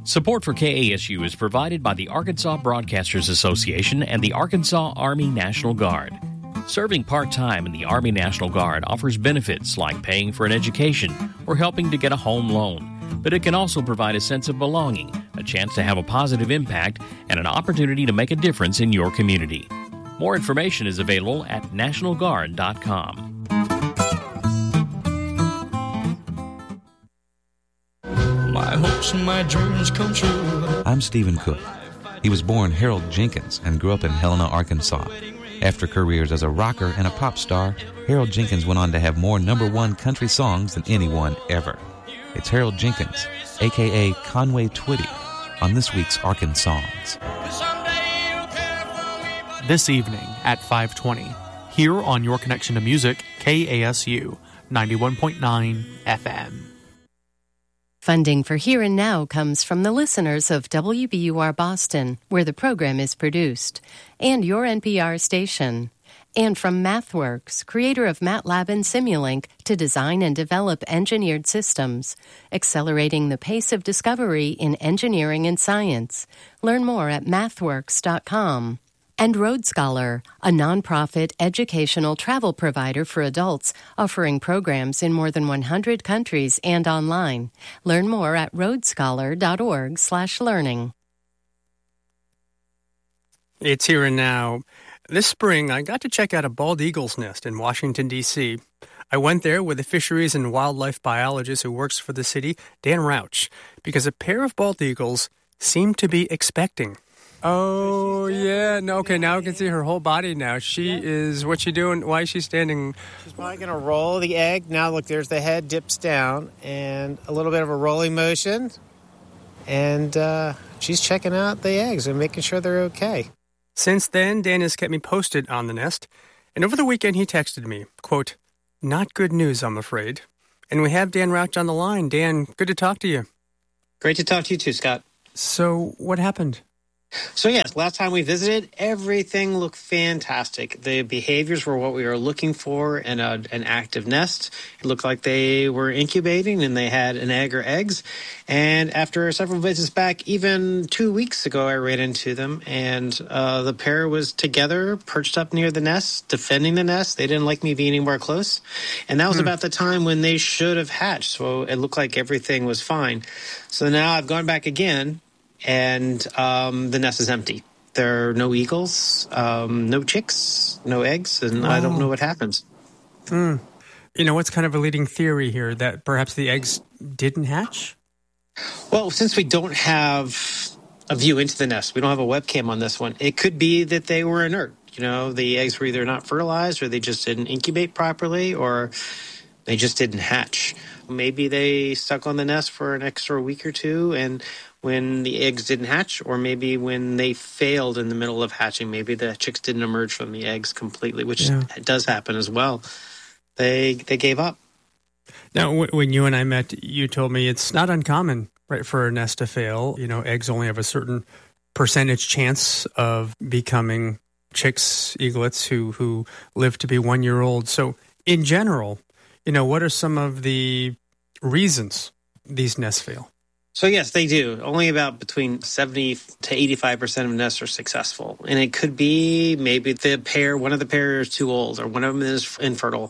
Support for KASU is provided by the Arkansas Broadcasters Association and the Arkansas Army National Guard. Serving part-time in the Army National Guard offers benefits like paying for an education or helping to get a home loan. But it can also provide a sense of belonging, a chance to have a positive impact, and an opportunity to make a difference in your community. More information is available at nationalguard.com. My hopes and my dreams come true. I'm Stephen Cook. He was born Harold Jenkins and grew up in Helena, Arkansas. After careers as a rocker and a pop star, Harold Jenkins went on to have more #1 country songs than anyone ever. It's Harold Jenkins, a.k.a. Conway Twitty, on this week's Arkansongs. This evening at 5:20, here on Your Connection to Music, KASU 91.9 FM. Funding for Here and Now comes from the listeners of WBUR Boston, where the program is produced, and your NPR station. And from MathWorks, creator of MATLAB and Simulink, to design and develop engineered systems, accelerating the pace of discovery in engineering and science. Learn more at mathworks.com. And Road Scholar, a nonprofit educational travel provider for adults, offering programs in more than 100 countries and online. Learn more at roadscholar.org/learning. It's Here and Now. This spring, I got to check out a bald eagle's nest in Washington, D.C. I went there with a fisheries and wildlife biologist who works for the city, Dan Rauch, because a pair of bald eagles seemed to be expecting. Oh, yeah. No, okay, now I can see her whole body now. She is, what's she doing? Why is she standing? She's probably going to roll the egg. Now, look, there's the head dips down and a little bit of a rolling motion. And she's checking out the eggs and making sure they're okay. Since then, Dan has kept me posted on the nest. And over the weekend, he texted me, quote, "Not good news, I'm afraid." And we have Dan Rauch on the line. Dan, good to talk to you. Great to talk to you too, Scott. So what happened? So yes, last time we visited, everything looked fantastic. The behaviors were what we were looking for in an active nest. It looked like they were incubating and they had an egg or eggs. And after several visits back, even 2 weeks ago, I ran into them. And the pair was together, perched up near the nest, defending the nest. They didn't like me being anywhere close. And that was about the time when they should have hatched. So it looked like everything was fine. So now I've gone back again. And the nest is empty. There are no eagles, no chicks, no eggs, and I don't know what happens. You know, what's kind of a leading theory here, that perhaps the eggs didn't hatch? Well, since we don't have a view into the nest, we don't have a webcam on this one, it could be that they were inert. You know, the eggs were either not fertilized or they just didn't incubate properly or they just didn't hatch. Maybe they stuck on the nest for an extra week or two and when the eggs didn't hatch, or maybe when they failed in the middle of hatching, maybe the chicks didn't emerge from the eggs completely, which does happen as well. They gave up. Now, when you and I met, you told me it's not uncommon, right, for a nest to fail. You know, eggs only have a certain percentage chance of becoming chicks, eaglets who live to be 1 year old. So in general, you know, what are some of the reasons these nests fail? So yes, they do. Only about between 70 to 85% of nests are successful. And it could be maybe one of the pair is too old or one of them is infertile.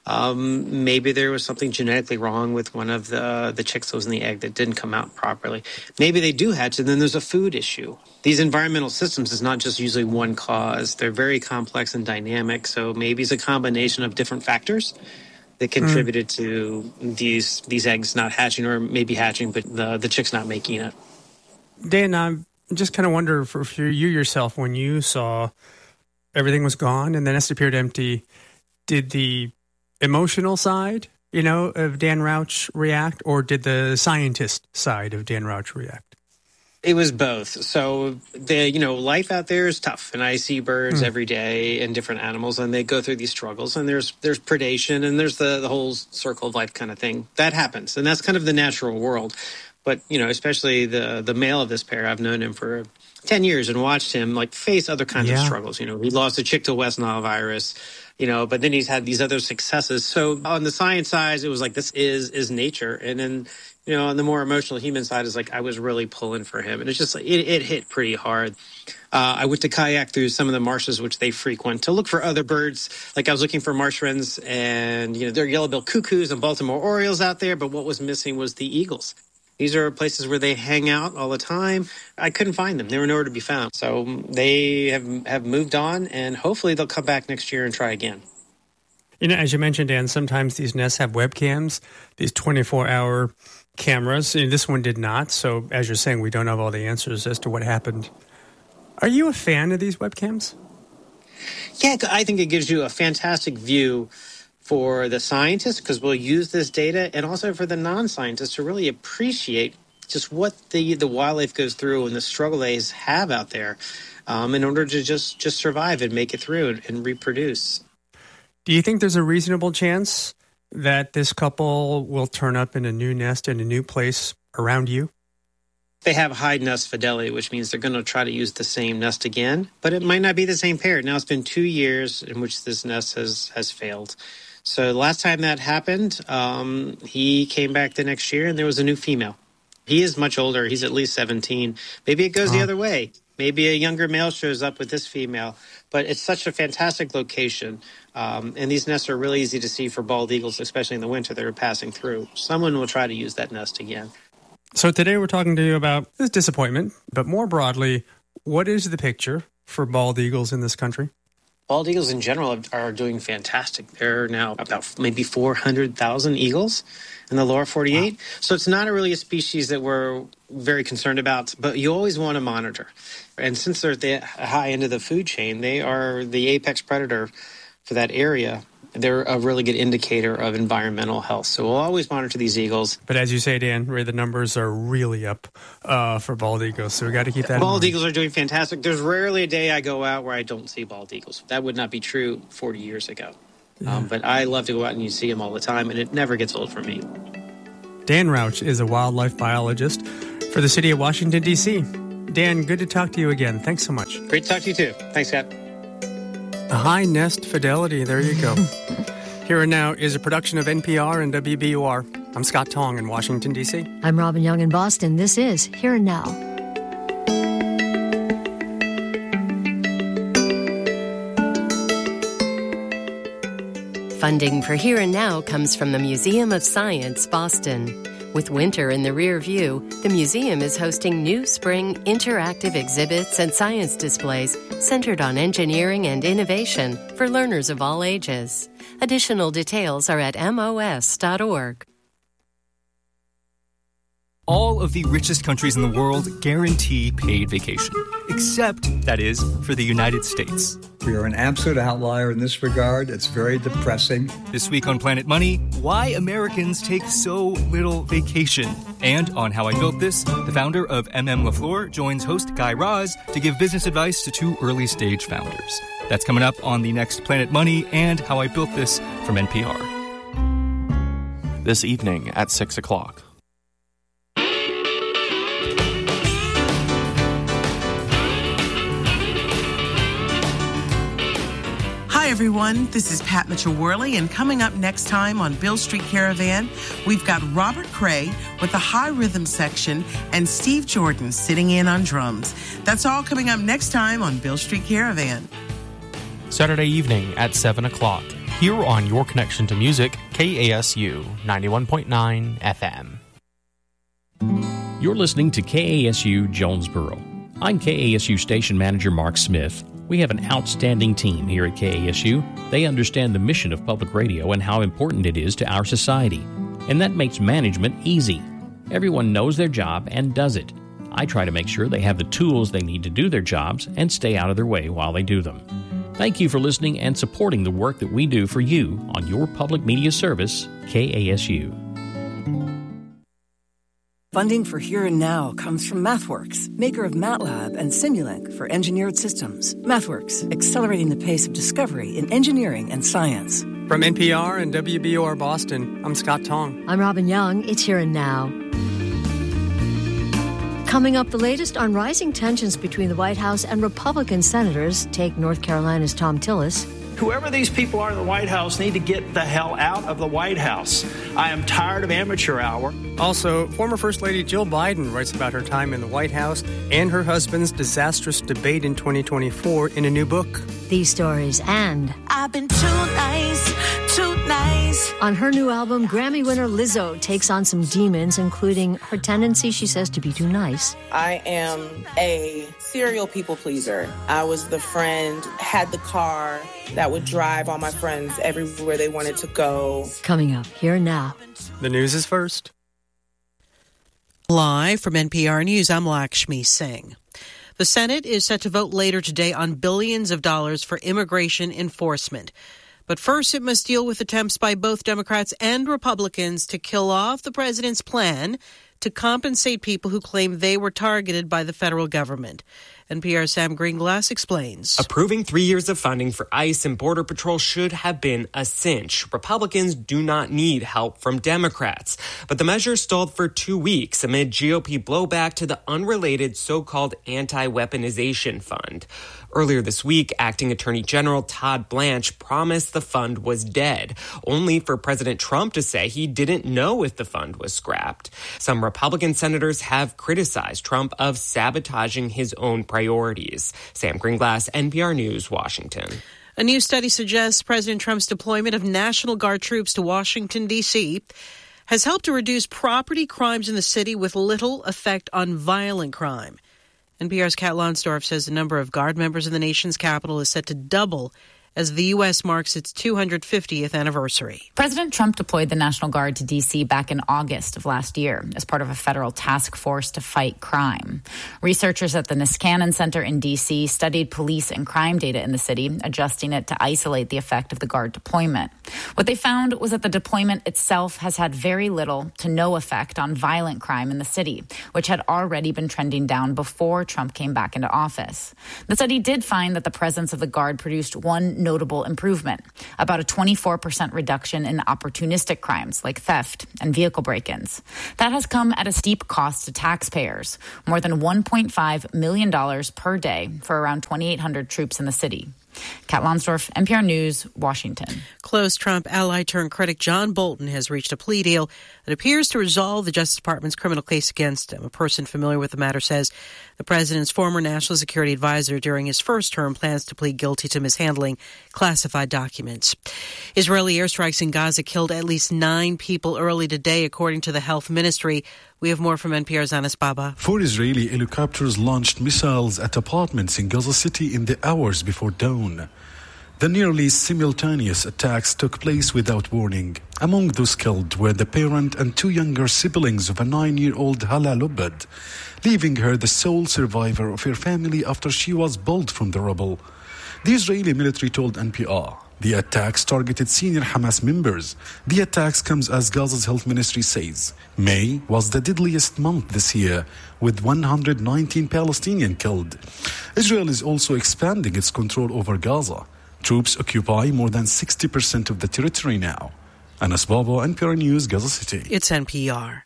Maybe there was something genetically wrong with one of the chicks that was in the egg that didn't come out properly. Maybe they do hatch and then there's a food issue. These environmental systems is not just usually one cause. They're very complex and dynamic. So maybe it's a combination of different factors that contributed to these eggs not hatching, or maybe hatching, but the chick's not making it. Dan, I just kind of wonder for you yourself, when you saw everything was gone and the nest appeared empty, did the emotional side, you know, of Dan Rauch react, or did the scientist side of Dan Rauch react? It was both. So life out there is tough, and I see birds every day and different animals, and they go through these struggles. And there's predation, and there's the whole circle of life kind of thing that happens, and that's kind of the natural world. But especially the male of this pair, I've known him for 10 years and watched him face other kinds of struggles. He lost a chick to West Nile virus. But then he's had these other successes. So on the science side, it was like, this is nature. And then on the more emotional human side is like I was really pulling for him. And it's just like it hit pretty hard. I went to kayak through some of the marshes which they frequent to look for other birds. Like I was looking for marsh wrens and, there are yellow-billed cuckoos and Baltimore orioles out there. But what was missing was the eagles. These are places where they hang out all the time. I couldn't find them. They were nowhere to be found. So they have moved on, and hopefully they'll come back next year and try again. As you mentioned, Dan, sometimes these nests have webcams, these 24-hour cameras. This one did not. So as you're saying, we don't have all the answers as to what happened. Are you a fan of these webcams? Yeah, I think it gives you a fantastic view for the scientists, because we'll use this data, and also for the non-scientists to really appreciate just what the wildlife goes through and the struggle they have out there in order to just survive and make it through and reproduce. Do you think there's a reasonable chance that this couple will turn up in a new nest in a new place around you? They have high nest fidelity, which means they're going to try to use the same nest again, but it might not be the same pair. Now it's been 2 years in which this nest has failed. So the last time that happened, he came back the next year and there was a new female. He is much older. He's at least 17. Maybe it goes the other way. Maybe a younger male shows up with this female. But it's such a fantastic location. And these nests are really easy to see for bald eagles, especially in the winter that are passing through. Someone will try to use that nest again. So today we're talking to you about this disappointment, but more broadly, what is the picture for bald eagles in this country? Bald eagles in general are doing fantastic. There are now about maybe 400,000 eagles in the lower 48. Wow. So it's not really a species that we're very concerned about, but you always want to monitor. And since they're at the high end of the food chain, they are the apex predator for that area. They're a really good indicator of environmental health. So we'll always monitor these eagles. But as you say, Dan, the numbers are really up for bald eagles. So we got to keep that in mind. Bald eagles are doing fantastic. There's rarely a day I go out where I don't see bald eagles. That would not be true 40 years ago. Yeah. But I love to go out and you see them all the time, and it never gets old for me. Dan Rauch is a wildlife biologist for the city of Washington, D.C. Dan, good to talk to you again. Thanks so much. Great to talk to you, too. Thanks, Scott. A high nest fidelity. There you go. Here and Now is a production of NPR and WBUR. I'm Scott Tong in Washington, D.C. I'm Robin Young in Boston. This is Here and Now. Funding for Here and Now comes from the Museum of Science, Boston. With winter in the rear view, the museum is hosting new spring interactive exhibits and science displays centered on engineering and innovation for learners of all ages. Additional details are at mos.org. All of the richest countries in the world guarantee paid vacation, except, that is, for the United States. We are an absolute outlier in this regard. It's very depressing. This week on Planet Money, why Americans take so little vacation. And on How I Built This, the founder of LaFleur joins host Guy Raz to give business advice to two early-stage founders. That's coming up on the next Planet Money and How I Built This from NPR. This evening at 6 o'clock. Hi, everyone. This is Pat Mitchell-Worley, and coming up next time on Beale Street Caravan, we've got Robert Cray with the high rhythm section and Steve Jordan sitting in on drums. That's all coming up next time on Beale Street Caravan. Saturday evening at 7 o'clock, here on Your Connection to Music, KASU 91.9 FM. You're listening to KASU Jonesboro. I'm KASU Station Manager Mark Smith. We have an outstanding team here at KASU. They understand the mission of public radio and how important it is to our society. And that makes management easy. Everyone knows their job and does it. I try to make sure they have the tools they need to do their jobs and stay out of their way while they do them. Thank you for listening and supporting the work that we do for you on your public media service, KASU. Funding for Here and Now comes from MathWorks, maker of MATLAB and Simulink for engineered systems. MathWorks, accelerating the pace of discovery in engineering and science. From NPR and WBUR Boston, I'm Scott Tong. I'm Robin Young. It's Here and Now. Coming up, the latest on rising tensions between the White House and Republican senators. Take North Carolina's Tom Tillis. Whoever these people are in the White House need to get the hell out of the White House. I am tired of amateur hour. Also, former First Lady Jill Biden writes about her time in the White House and her husband's disastrous debate in 2024 in a new book. These stories and I've been too nice. On her new album, Grammy winner Lizzo takes on some demons, including her tendency, she says, to be too nice. I am a serial people pleaser. I was the friend, had the car that would drive all my friends everywhere they wanted to go. Coming up here and now. The news is first. Live from NPR News, I'm Lakshmi Singh. The Senate is set to vote later today on billions of dollars for immigration enforcement. But first, it must deal with attempts by both Democrats and Republicans to kill off the president's plan to compensate people who claim they were targeted by the federal government. NPR's Sam Greenglass explains. Approving 3 years of funding for ICE and Border Patrol should have been a cinch. Republicans do not need help from Democrats. But the measure stalled for 2 weeks amid GOP blowback to the unrelated so-called anti-weaponization fund. Earlier this week, Acting Attorney General Todd Blanche promised the fund was dead, only for President Trump to say he didn't know if the fund was scrapped. Some Republican senators have criticized Trump of sabotaging his own priorities. Sam Greenglass, NPR News, Washington. A new study suggests President Trump's deployment of National Guard troops to Washington, D.C. has helped to reduce property crimes in the city with little effect on violent crime. NPR's Kat Lonsdorf says the number of Guard members in the nation's capital is set to double as the U.S. marks its 250th anniversary. President Trump deployed the National Guard to D.C. back in August of last year as part of a federal task force to fight crime. Researchers at the Niskanen Center in D.C. studied police and crime data in the city, adjusting it to isolate the effect of the Guard deployment. What they found was that the deployment itself has had very little to no effect on violent crime in the city, which had already been trending down before Trump came back into office. The study did find that the presence of the Guard produced one notable improvement, about a 24% reduction in opportunistic crimes like theft and vehicle break-ins. That has come at a steep cost to taxpayers, more than $1.5 million per day for around 2,800 troops in the city. Kat Lonsdorf, NPR News, Washington. Close Trump ally turned critic John Bolton has reached a plea deal that appears to resolve the Justice Department's criminal case against him. A person familiar with the matter says the president's former national security advisor during his first term plans to plead guilty to mishandling classified documents. Israeli airstrikes in Gaza killed at least 9 people early today, according to the health ministry. We have more from NPR's Anas Baba. 4 Israeli helicopters launched missiles at apartments in Gaza City in the hours before dawn. The nearly simultaneous attacks took place without warning. Among those killed were the parent and 2 younger siblings of a 9-year-old Hala Lubad, leaving her the sole survivor of her family after she was pulled from the rubble. The Israeli military told NPR the attacks targeted senior Hamas members. The attacks comes as Gaza's health ministry says May was the deadliest month this year, with 119 Palestinians killed. Israel is also expanding its control over Gaza. Troops occupy more than 60% of the territory now. Anas Baba, NPR News, Gaza City. It's NPR.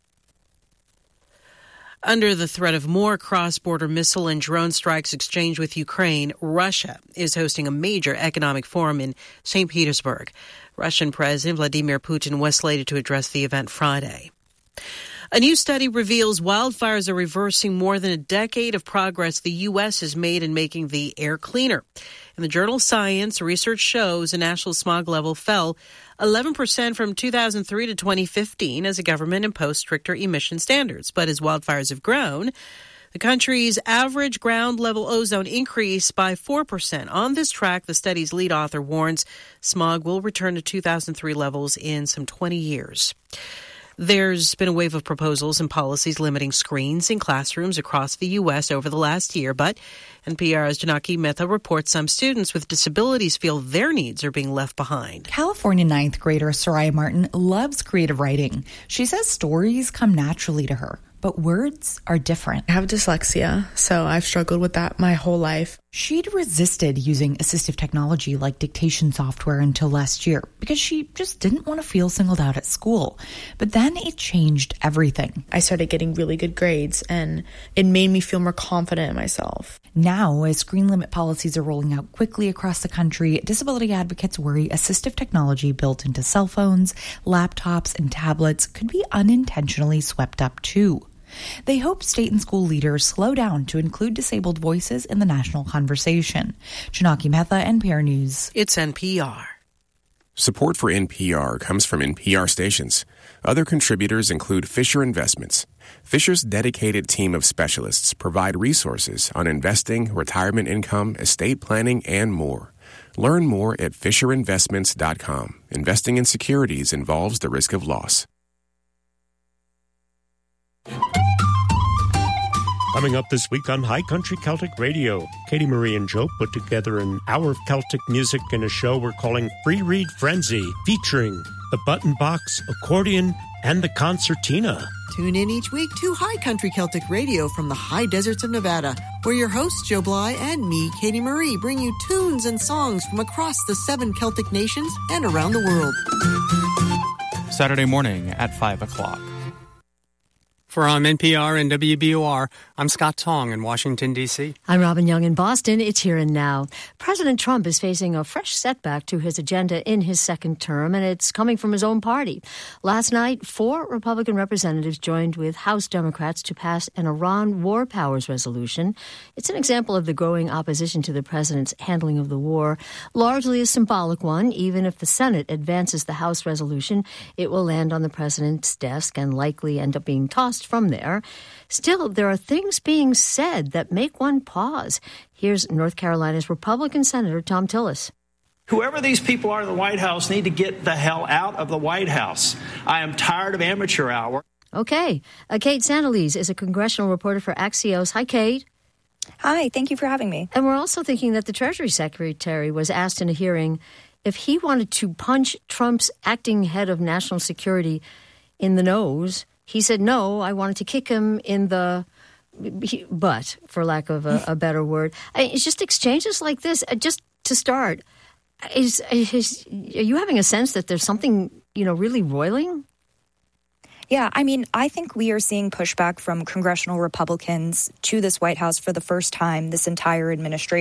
Under the threat of more cross-border missile and drone strikes exchanged with Ukraine, Russia is hosting a major economic forum in St. Petersburg. Russian President Vladimir Putin was slated to address the event Friday. A new study reveals wildfires are reversing more than a decade of progress the U.S. has made in making the air cleaner. In the journal Science, research shows the national smog level fell 11% from 2003 to 2015 as the government imposed stricter emission standards. But as wildfires have grown, the country's average ground level ozone increased by 4%. On this track, the study's lead author warns smog will return to 2003 levels in some 20 years. There's been a wave of proposals and policies limiting screens in classrooms across the U.S. over the last year, but NPR's Janaki Mehta reports some students with disabilities feel their needs are being left behind. California 9th grader Soraya Martin loves creative writing. She says stories come naturally to her, but words are different. I have dyslexia, so I've struggled with that my whole life. She'd resisted using assistive technology like dictation software until last year because she just didn't want to feel singled out at school. But then it changed everything. I started getting really good grades, and it made me feel more confident in myself. Now, as screen limit policies are rolling out quickly across the country, disability advocates worry assistive technology built into cell phones, laptops, and tablets could be unintentionally swept up too. They hope state and school leaders slow down to include disabled voices in the national conversation. Janaki Mehta, NPR News. It's NPR. Support for NPR comes from NPR stations. Other contributors include Fisher Investments. Fisher's dedicated team of specialists provide resources on investing, retirement income, estate planning, and more. Learn more at FisherInvestments.com. Investing in securities involves the risk of loss. Coming up this week on High Country Celtic Radio, Katie Marie and Joe put together an hour of Celtic music in a show we're calling Free Read Frenzy, featuring the button box, accordion, and the concertina. Tune in each week to High Country Celtic Radio from the high deserts of Nevada, where your hosts Joe Bly and me, Katie Marie, bring you tunes and songs from across the 7 Celtic nations and around the world. Saturday morning at 5 o'clock. For NPR and WBUR, I'm Scott Tong in Washington, D.C. I'm Robin Young in Boston. It's Here and Now. President Trump is facing a fresh setback to his agenda in his second term, and it's coming from his own party. Last night, 4 Republican representatives joined with House Democrats to pass an Iran war powers resolution. It's an example of the growing opposition to the president's handling of the war, largely a symbolic one. Even if the Senate advances the House resolution, it will land on the president's desk and likely end up being tossed from there. Still, there are things being said that make one pause. Here's North Carolina's Republican Senator Thom Tillis. Whoever these people are in the White House need to get the hell out of the White House. I am tired of amateur hour. Okay. Kate Sandalese is a congressional reporter for Axios. Hi, Kate. Hi, thank you for having me. And we're also thinking that the Treasury Secretary was asked in a hearing if he wanted to punch Trump's acting head of national security in the nose. He said, no, I wanted to kick him in the butt, for lack of a better word. It's just exchanges like this. Just to start, are you having a sense that there's something, really roiling? Yeah, I think we are seeing pushback from congressional Republicans to this White House for the first time this entire administration.